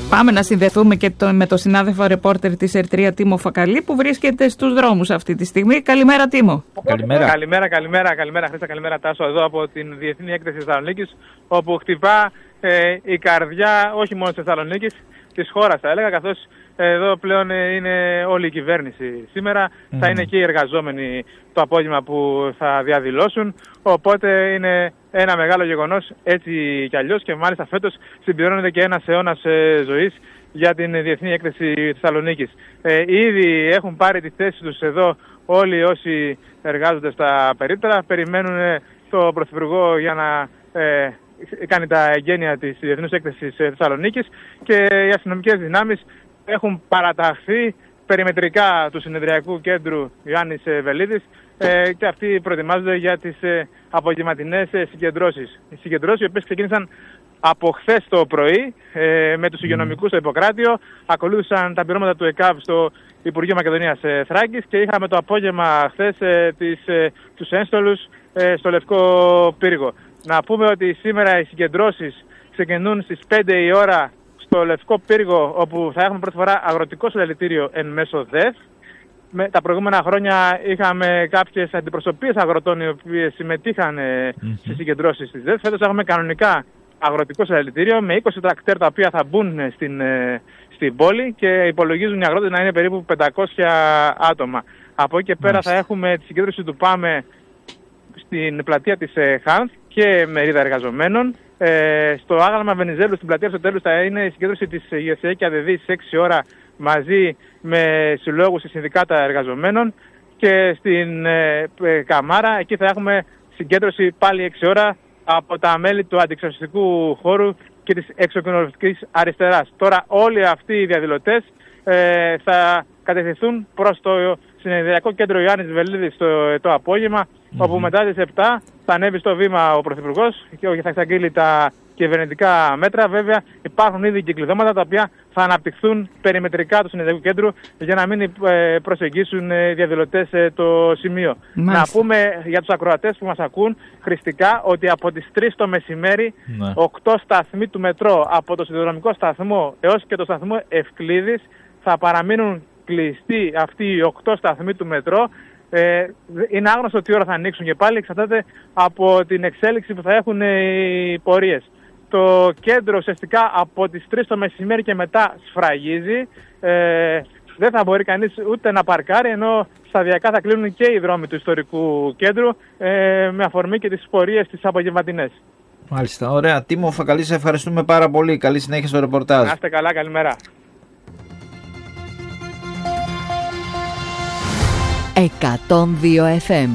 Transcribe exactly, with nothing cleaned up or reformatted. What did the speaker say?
Πάμε να συνδεθούμε και το, με το συνάδελφο ρεπόρτερ της Ερτρία Τίμο Φακαλή που βρίσκεται στους δρόμους αυτή τη στιγμή. Καλημέρα Τίμο. Καλημέρα. Καλημέρα, καλημέρα, καλημέρα Χρήστα, καλημέρα Τάσο, εδώ από την Διεθνή Έκθεση Θεσσαλονίκης, όπου χτυπά ε, η καρδιά όχι μόνο της Θεσσαλονίκης, της χώρας θα έλεγα, καθώς εδώ πλέον είναι όλη η κυβέρνηση σήμερα, mm. θα είναι και οι εργαζόμενοι το απόγευμα που θα διαδηλώσουν, οπότε είναι ένα μεγάλο γεγονός έτσι κι αλλιώς, και μάλιστα φέτος συμπληρώνεται και ένας αιώνας ε, ζωής για την Διεθνή Έκθεση Θεσσαλονίκης. Ε, ήδη έχουν πάρει τη θέση τους εδώ όλοι όσοι εργάζονται στα περίπτερα, περιμένουν το Πρωθυπουργό για να ε, κάνει τα εγγένεια της Διεθνούς Έκθεσης Θεσσαλονίκης, και οι αστυνομικές δυνάμεις έχουν παραταχθεί περιμετρικά του συνεδριακού κέντρου Ιωάννης Βελίδης ε, και αυτοί προετοιμάζονται για τις ε, απογευματινές ε, συγκεντρώσεις. Οι συγκεντρώσεις οι οποίες ξεκίνησαν από χθες το πρωί ε, με τους υγειονομικούς στο Ιπποκράτιο, ακολούθησαν τα πυρώματα του ΕΚΑΒ στο Υπουργείο Μακεδονίας ε, Θράκης, και είχαμε το απόγευμα χθες ε, τις, ε, τους ένστολους ε, στο Λευκό Πύργο. Να πούμε ότι σήμερα οι συγκεντρώσεις ξεκινούν στις πέντε η ώρα στο Λευκό Πύργο, όπου θα έχουμε πρώτη φορά αγροτικό συλλαλητήριο εν μέσω ΔΕΘ. Με, τα προηγούμενα χρόνια είχαμε κάποιες αντιπροσωπείες αγροτών οι οποίες συμμετείχαν ε, mm-hmm. στις συγκεντρώσεις της ΔΕΘ. Φέτος έχουμε κανονικά αγροτικό συλλαλητήριο με είκοσι τρακτέρ τα οποία θα μπουν στην, ε, στην πόλη, και υπολογίζουν οι αγρότες να είναι περίπου πεντακόσια άτομα. Από εκεί και πέρα mm-hmm. θα έχουμε τη συγκέντρωση του ΠΑΜΕ στην πλατεία της ε, Χάνθ και μερίδα εργαζομένων. Ε, στο άγαλμα Βενιζέλου στην πλατεία στο τέλος θα είναι η συγκέντρωση της ΓΕΣΕ και ΑΔΕΔΗ στις έξι ώρα μαζί με συλλόγους και συνδικάτα εργαζομένων, και στην ε, ε, Καμάρα εκεί θα έχουμε συγκέντρωση πάλι έξι ώρα από τα μέλη του αντιεξαρτητικού χώρου και της εξοκοινοβουλευτικής αριστεράς. Τώρα όλοι αυτοί οι διαδηλωτές ε, θα κατευθυνθούν προς το συνεδριακό κέντρο Ιωάννης Βελίδης το, το απόγευμα, mm-hmm. όπου μετά τις επτά θα ανέβει στο βήμα ο Πρωθυπουργός και θα εξαγγείλει τα κυβερνητικά μέτρα. Βέβαια υπάρχουν ήδη κυκλειδώματα τα οποία θα αναπτυχθούν περιμετρικά του συνεδριακού κέντρου για να μην προσεγγίσουν διαδηλωτές το σημείο. Μάλιστα. Να πούμε για τους ακροατές που μας ακούν χρηστικά ότι από τις τρεις το μεσημέρι ναι. οκτώ σταθμοί του μετρό από το σιδηροδρομικό σταθμό έως και το σταθμό Ευκλήδης θα παραμείνουν κλειστοί αυτοί οι οκτώ σταθμοί του μετρό. Ε, είναι άγνωστο τι ώρα θα ανοίξουν και πάλι, εξαρτάται από την εξέλιξη που θα έχουν οι πορείες. Το κέντρο ουσιαστικά από τις τρεις το μεσημέρι και μετά σφραγίζει. Ε, δεν θα μπορεί κανείς ούτε να παρκάρει, ενώ σταδιακά θα κλείνουν και οι δρόμοι του ιστορικού κέντρου ε, με αφορμή και τις πορείες τις απογευματινές. Μάλιστα, ωραία. Τίμο Φακαλή, σε ευχαριστούμε πάρα πολύ. Καλή συνέχεια στο ρεπορτάζ. Να είστε καλά, καλημέρα. εκατόν δύο εφ εμ